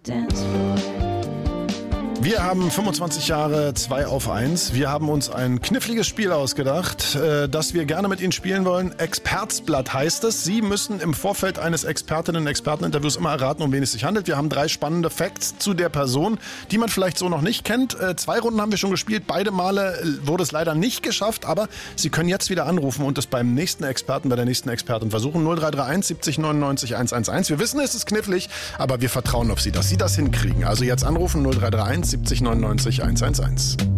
dance floor. Wir haben 25 Jahre 2 auf 1. Wir haben uns ein kniffliges Spiel ausgedacht, das wir gerne mit Ihnen spielen wollen. Expertsblatt heißt es. Sie müssen im Vorfeld eines Expertinnen-Experteninterviews immer erraten, um wen es sich handelt. Wir haben 3 spannende Facts zu der Person, die man vielleicht so noch nicht kennt. 2 Runden haben wir schon gespielt. Beide Male wurde es leider nicht geschafft, aber Sie können jetzt wieder anrufen und es beim nächsten Experten, bei der nächsten Expertin versuchen. 0331 70 99 111. Wir wissen, es ist knifflig, aber wir vertrauen auf Sie, dass Sie das hinkriegen. Also jetzt anrufen 0331 70 99 111.